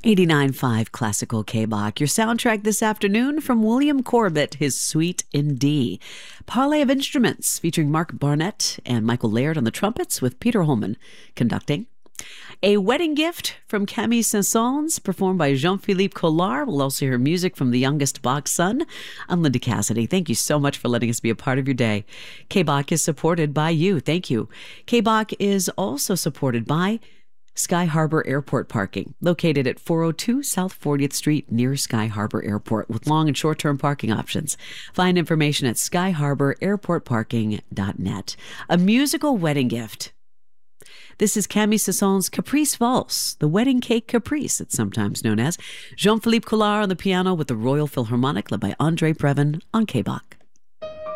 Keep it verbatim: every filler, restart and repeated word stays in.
eighty-nine point five Classical K-Bach. Your soundtrack this afternoon from William Corbett, his Suite in D. Parley of Instruments featuring Mark Barnett and Michael Laird on the trumpets with Peter Holman conducting. A Wedding Gift from Camille Saint-Saëns, performed by Jean-Philippe Collard. We'll also hear music from the youngest Bach's son. I'm Linda Cassidy. Thank you so much for letting us be a part of your day. K-Bach is supported by you. Thank you. K-Bach is also supported by Sky Harbor Airport Parking, located at four oh two South fortieth Street near Sky Harbor Airport, with long and short-term parking options. Find information at sky harbor airport parking dot net. A musical wedding gift. This is Camille Saint-Saëns' Caprice Valse, the wedding cake caprice, it's sometimes known as. Jean-Philippe Collard on the piano with the Royal Philharmonic, led by Andre Previn on K-Bach.